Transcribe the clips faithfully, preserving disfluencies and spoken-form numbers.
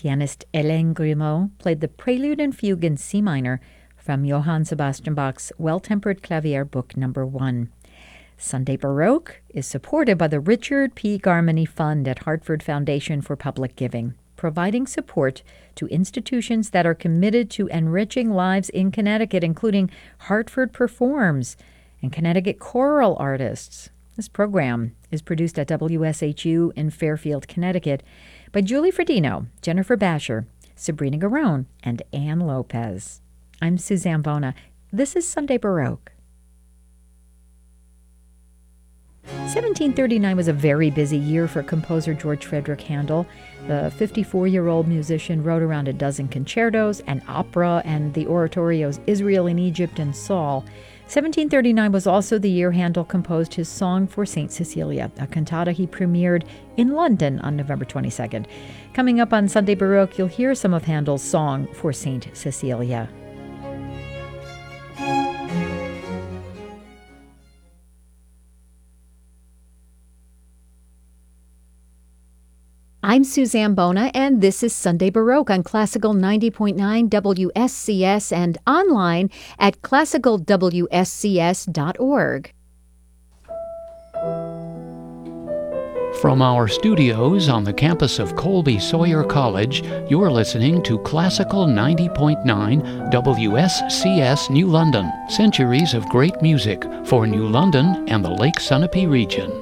Pianist Hélène Grimaud played the Prelude and Fugue in C minor from Johann Sebastian Bach's Well-Tempered Clavier, Book Number One. Sunday Baroque is supported by the Richard P. Garmany Fund at Hartford Foundation for Public Giving, providing support to institutions that are committed to enriching lives in Connecticut, including Hartford Performs and Connecticut choral artists. This program is produced at W S H U in Fairfield, Connecticut, by Julie Fredino, Jennifer Basher, Sabrina Garone, and Ann Lopez. I'm Suzanne Bona. This is Sunday Baroque. seventeen thirty-nine was a very busy year for composer George Frederick Handel. The fifty-four-year-old musician wrote around a dozen concertos, an opera, and the oratorios Israel in Egypt and Saul. seventeen thirty-nine was also the year Handel composed his Song for Saint Cecilia, a cantata he premiered in London on November twenty-second. Coming up on Sunday Baroque, you'll hear some of Handel's Song for Saint Cecilia. I'm Suzanne Bona, and this is Sunday Baroque on Classical ninety point nine W S C S and online at classical w s c s dot org. From our studios on the campus of Colby Sawyer College, you're listening to Classical ninety point nine W S C S New London, centuries of great music for New London and the Lake Sunapee region.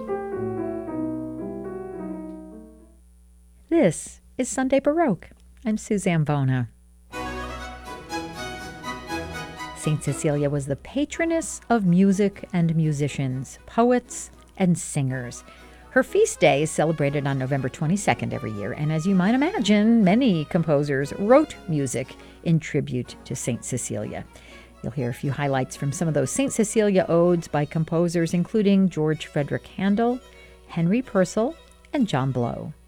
This is Sunday Baroque. I'm Suzanne Bona. Saint Cecilia was the patroness of music and musicians, poets and singers. Her feast day is celebrated on November twenty-second every year, and as you might imagine, many composers wrote music in tribute to Saint Cecilia. You'll hear a few highlights from some of those Saint Cecilia odes by composers including George Frederick Handel, Henry Purcell, and John Blow.